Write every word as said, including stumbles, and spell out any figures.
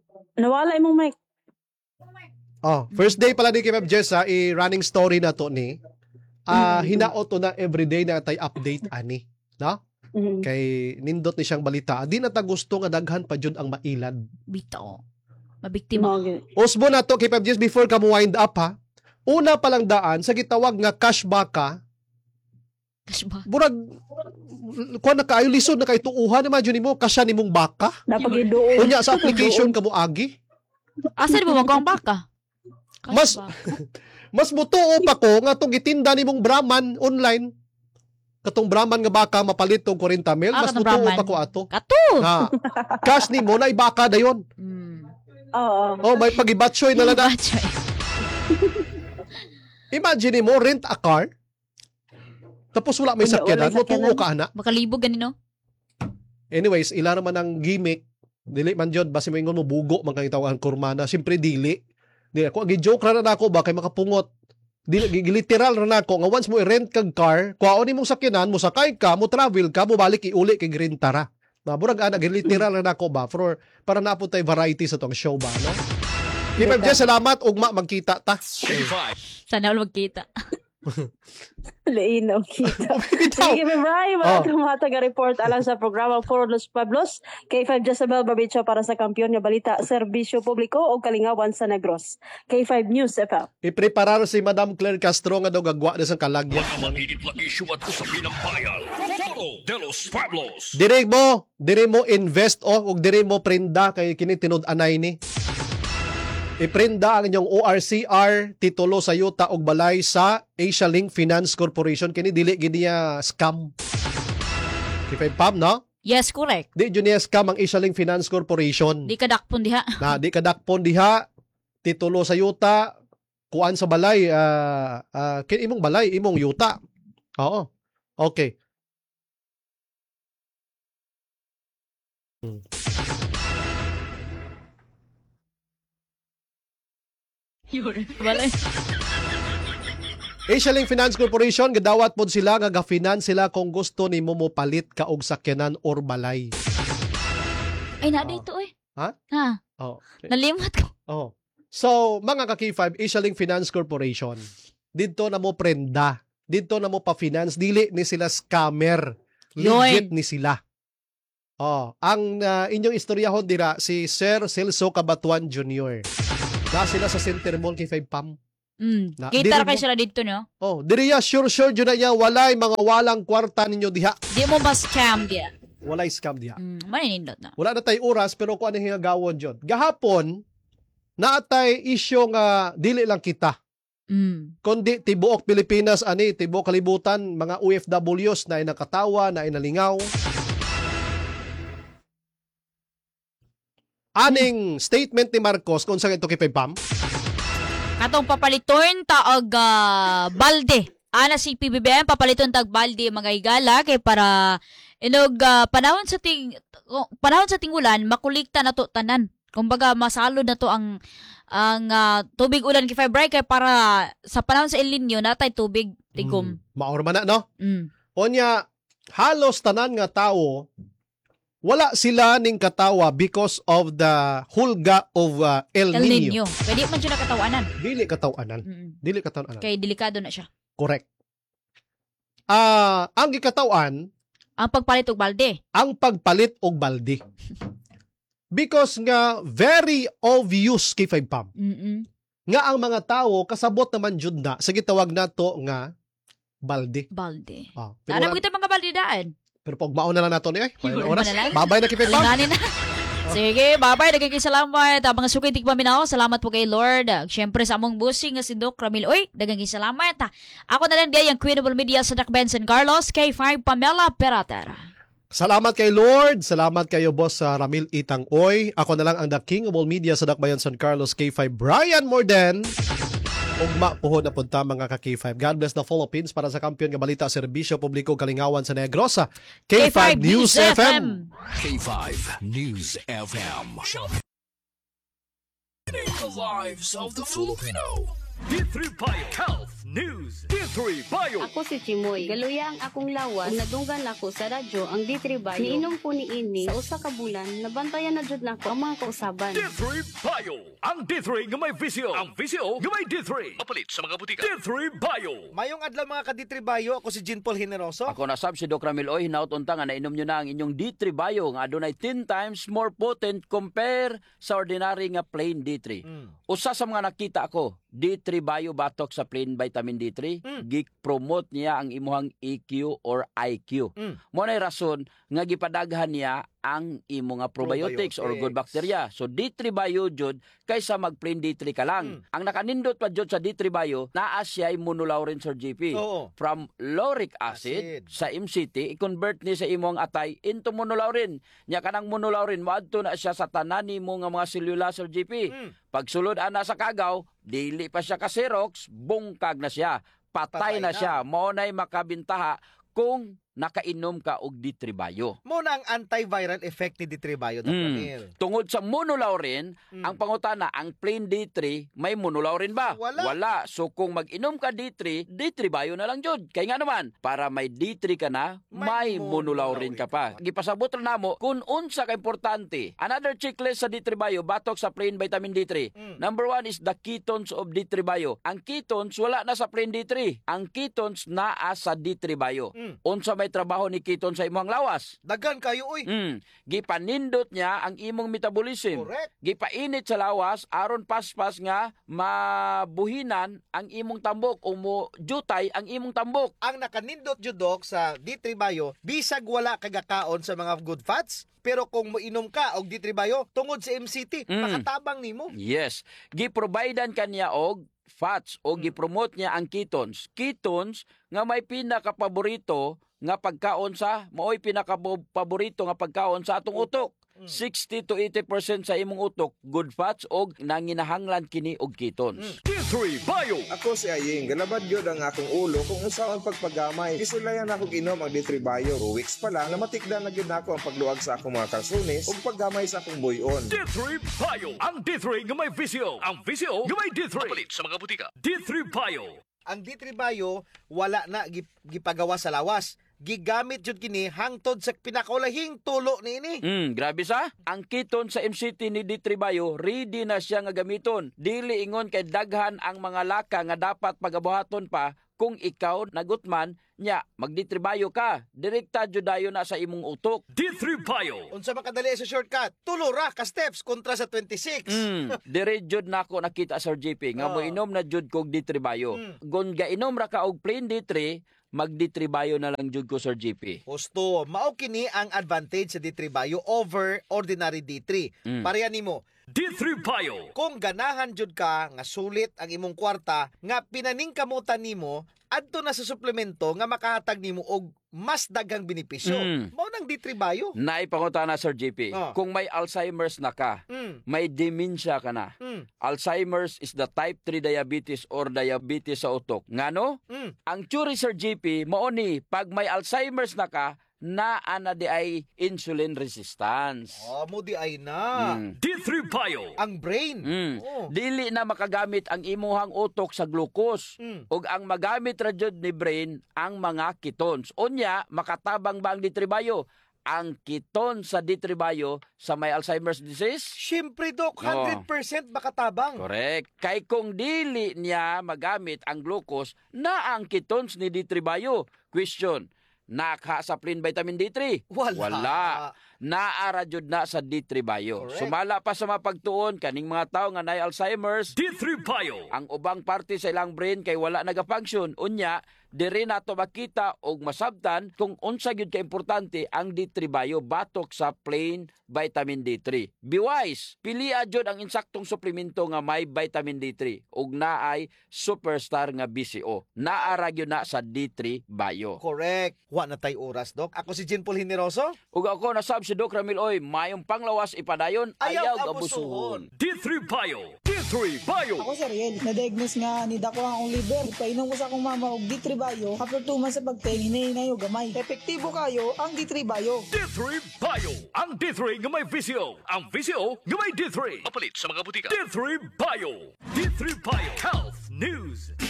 Nawala imong mic. Oh, first day pala ni Kim Jessa, i-running story na to ni. Ah, uh, hinaot to na everyday na tay update ani, no? Mm-hmm. Kay nindot ni siyang balita. Di na ta gusto nga daghan pa jud ang mailad. Bitaw. Mabiktima. Okay. Usbo na to Kim Jess before ka mo wind up ha. Una pa lang daan sa gitawag nga cashback ka. Cashback. Burag kuan na kaayo lisod na kay tuuhan naman jud nimo kasya nimong baka. Napagidoon. Unya sa application ka mo agi. Asa di mo magkuang baka? Mas mas mutuo pa ko nga tong gitinda nimong Brahman online. Katong Brahman nga baka mapalit og forty mil, Ah, mas katong mutuo Brahman. pa ko ato. Kato. Na cash nimo na ibaka dayon. Mm. Oo. Oh, may pagibatsoy na lang na. Batchoy. Imagine mo rent a car. Tapos wala may Wala- sakyanan, wala mo sakyanan. tuo ka na. Makalibog ganino. Anyways, ila naman ang gimmick. Dili man jud basi mo ingon mo bugo man kang tawagan kurmana, simpre dili. Dili ako gi-joke ra na ako ba kay makapungot. Dili gi- literal ra nako nga once mo i-rent kag car, kuhaon nimong sakyanan, mo sakay ka, mo travel ka, mo balik iuli kay rentara. Na burag ana gi literal ra nako ba for para napud tay variety sa tong show ba, no? Kim Jess, salamat ugma magkita ta. Sana all magkita. Lainaw kita. Bitaw. Sige, Bray, Oh. mga tumata nga report alang sa programa For Los Pueblos. K five Jezebel Barbicho para sa kampiyon nga balita, serbisyo publiko o kalingawan sa Negros. K five News F M. Ipreparar si Madam Claire Castro nga daw gagwa na sa kalagyan. Mga mainit na issue at usapin ng bayan. Foro de los Pueblos. Dire mo, dire mo invest o ug dire mo prenda kay kini tinud-anay ni. Iprenda ang inyong O R C R titulo sa yuta og balay sa Asia Link Finance Corporation kini dili gid niya scam. Kay Pam no? Yes, correct. Di jud niya scam ang Asia Link Finance Corporation. Di ka dakpon diha. Na di kadakpon diha titulo sa yuta kuan sa balay ah uh, kin imong balay imong yuta. Oo. Okay. Hmm. Balay. Asia Link Finance Corporation gadawat pod sila nga ga-finance sila kung gusto nimo mo palit ka og sakyanan or balay. Ay, na dito eh. Ha? Ha? Oh. Nalimot ko. Oh. So, mga ka-K five, Asia Link Finance Corporation, dito na mo prenda. Dito na mo pa-finance. Dili ni sila scammer. Legit Yoy. ni sila. Oh, ang uh, inyong istoryahon dira si Sir Celso Cabatuan Junior Na sila sa Center Mall K five Pam. Mm. Na- Kita di ra mo- kay sila dito, no? Oh, diriya sure sure jud na niya walay mga walang kwarta ninyo diha. Di mo ba scam diya? Walay scam diha. Mm. Maninindot na. Wala na tay oras pero kung ano hingagawon jud. Gahapon naatay isyu nga dili lang kita Mm. kundi tibuok Pilipinas ani tibuok kalibutan mga O F Ws na inakatawa na inalingaw. Aning statement ni Marcos kung saan ito kay Pam? Katong papaliton taog uh, balde. Ana si P B B M papaliton tag balde mga higala kay para inog ah, panahon sa ting oh, panahon sa tingulan makulikta na to tanan. Kumbaga masalod na to ang ang ah, tubig ulan kay February kay para sa panahon sa El Nino natay tubig tigom. Hmm, maor man na no? Mm. Onya halos tanan nga tawo wala sila ning katawa because of the hulga of uh, El, El Nino. Nino. Pwede man siya nakatawanan. Dili katawanan. Mm. Dili katawanan. Kay delikado na siya. Correct. Ah, ang gikatawan Ang pagpalit og balde. ang pagpalit og balde. Because nga very obvious kay five Pam. Mm. Nga ang mga tao kasabot naman jud na sa gitawag nato nga balde. Balde. Ah, Ana pero, mo kita mga balde daan. pero pag mauna na nato ni ay, wala na oras. Wala na lang. Babay na kay five Pam. Linganin na. Sige, bye-bye. Daghang salamat. Ang mga sukitig paminaw, salamat po kay Lord. Siyempre sa among busing nga si Doc Ramil. Uy, daghang salamat. Ha. Ako na lang diyan yung Queenable Media sa Doc Benson Carlos, K five Pamela Perater. Salamat kay Lord. Salamat kayo boss sa Ramil Itang Oy. Ako na lang ang the King of all media sa Dakbayan San Carlos K five Brian Morden. Ugma puhon na punta mga ka K five. God bless the Philippines para sa kampiyon nga balita serbisyo publiko kalingawan sa Negrosa. K five News F M. K five News F M. The lives of the Filipino. D three Bio Health News. D three Bio. Ako si Chimoy. Galuya ang akong lawas. Ug nadunggan ako sa radyo ang D three Bio. Niinom ko ni ini sa usa ka bulan. Nabantayan na jud nako ang mga kausaban. D three Bio. Ang D three nga may visio. Ang visio nga may D three. Mapalit sa mga butika. D three Bio. Mayong adlaw mga ka-D three Bio, ako si Jean Paul Generoso. Ako na sab si Doc Ramil Oy, hinaut unta nga nainom nyo na ang inyong D three Bio nga adunay ten times more potent compare sa ordinary nga plain D three. Mm. Usa sa mga nakita ako, D three Bio batok sa plain vitamin D three, Mm. gi-promote niya ang imuhang E Q or I Q. Mm. Mo nay rason nga gipadaghan niya ang imo nga probiotics, or good bacteria. So D three Bio jud kaysa mag plain D three ka lang. Mm. Ang nakanindot pa jud sa D three Bio, naa siya monolaurin, Sir G P. Oo. From lauric acid, Acid. sa M C T, i-convert ni sa imong atay into monolaurin. Nya kanang monolaurin moadto na siya sa tanan nimo nga mga selula, Sir G P. Mm. Pagsulod ana sa kagaw, dili pa siya ka Xerox, bungkag na siya. Patay, Patay na, na. siya. Mao nay makabintaha kung nakainom ka og D three Bio. Mo na ang antiviral effect ni D three Bio, Doc Mm. Ramil. Tungod sa monolaurin, Mm. ang pangutana, ang plain D three, may monolaurin ba? Wala. So kung mag-inom ka D three, D three Bio na lang jud. Kaya nga naman, para may D three ka na, may, May monolaurin ka pa. monolaurin Gipasabot ra namo kung unsa ka importante. Another checklist sa D three Bio batok sa plain vitamin D three. Mm. Number one is the ketones of D three Bio. Ang ketones wala na sa plain D three. Ang ketones naa sa D three Bio. Mm. Unsa may trabaho ni ketones sa imong lawas? Dagan kayo, uy. Mm, gipanindot niya ang imong metabolism. Correct. Gipainit sa lawas aron paspas nga mabuhinan ang imong tambok o mo jutay ang imong tambok. Ang nakanindot jud, Doc, sa D three Bio, bisag wala kagakaon sa mga good fats, pero kung moinom ka og D three Bio, tungod sa M C T, Mm. makatabang nimo. Yes, giprovidean kanya og fats o gipromote niya ang ketones. Ketones nga may pinaka-paborito nga pagkaon sa maoy pinaka-paborito nga pagkaon sa atong utok. sixty to eighty percent sa imong utok good fats og nanginahanglan kini og ketones. D three Bio. Ako si Aying, galabad yun ang akong ulo kung unsa ang pagpagamay. Isulayan ako inom ang D three Bio. Two weeks pa lang, namatikdan na gid nako ang pagluwag sa akong mga kalsunis ug paggamay sa akong buyon. D three Bio. Ang D three nga may visio. Ang visio nga may D three. Mapalit sa mga butika. D three Bio. Ang D three Bio wala na gip- gipagawa sa lawas. Gigamit jud kini hangtod sa pinakulahing tulo niini. Mm, grabe sa. Ang keton sa M C T ni D three Bio, ready na siya nga gamiton. Dili ingon kay daghan ang mga laka nga dapat pagabuhaton pa kung ikaw nagutman nya mag D three Bio ka. Direkta jud dayon na sa imong utok. D three Bio. Unsa makadali sa shortcut? Tulo ra ka steps kontra sa twenty-six. Mm, dire jud nako nakita Sir J P nga Oh. mo inom na jud kog D three Bio. Mm. Gon gainom ra ka og plain D three, mag D three Bio na lang jud ko Sir J P. Husto, mao kini ang advantage sa D three Bio over ordinary D three. Mm. Pareha nimo, D three Bio. kung ganahan jud ka nga sulit ang imong kwarta nga pinaningkamutan nimo adto na sa suplemento nga makahatag nimo og mas daghang benepisyo. Mm. Mao nang D three Bio. Naipangutana Sir J P, Oh. kung may Alzheimer's na ka, Mm. may dementia ka na. Mm. Alzheimer's is the type three diabetes or diabetes sa utok. Ngano? Mm. Ang theory Sir J P, mao ni pag may Alzheimer's na ka, naa na di ay insulin resistance. Oh, mo di ay na. Mm. D three Bio. Ang brain. Mm. Oh. Dili na makagamit ang imuhang utok sa glucose. Mm. Ug ang magamit ra jud ni brain ang mga ketones. Unya, makatabang ba ang D three Bio? Ang keton sa D three Bio sa may Alzheimer's disease? Siyempre, Doc, one hundred percent makatabang. Correct. Kay kung dili niya magamit ang glucose na ang ketones ni D three Bio. Question, naka sa plain vitamin D three? Wala. Wala. Naara jud na sa D three Bio. Correct. Sumala pa sa mapagtuon kaning mga tawo nga nay Alzheimer's, D three Bio. ang ubang parte sa ilang brain kay wala nagafunction. Unya, diri nato makita og masabtan kung unsa gyud ka importante ang D three Bio batok sa plain vitamin D three. Be wise, pilia jud ang insaktong suplemento nga may vitamin D three ug naay superstar nga B C O. Naara gyud na sa D three Bio. Correct. Wa na tay oras, Doc. Ako si Jean Paul Generoso. Ug ako nasab si Doc Ramil Oy, mayong panglawas ipadayon, ayaw, Ayaw gabusuhon. D three Bio. D three Bio. Ako si Ariel, na-diagnose nga ni Dako ang akong liver. Painom ko sa akong mama og D three Bio. After two months sa pagteng, hinahinay og gamay. Epektibo kayo ang D three Bio. D three Bio. Ang D three nga may visio. Ang visio nga may D three. Mapalit sa mga butika. D three Bio. D three Bio Health News.